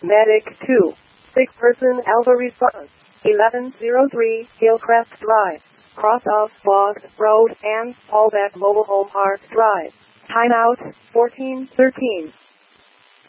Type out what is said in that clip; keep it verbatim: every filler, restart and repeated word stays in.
Medic two. Six-person Alpha response. eleven oh three Hillcrest Drive. Cross of Boggs Road and Fallback Mobile Home Park Drive. Timeout fourteen thirteen.